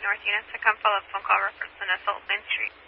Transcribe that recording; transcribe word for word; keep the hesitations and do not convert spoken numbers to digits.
North units to come follow up phone call reference on Assault Main Street.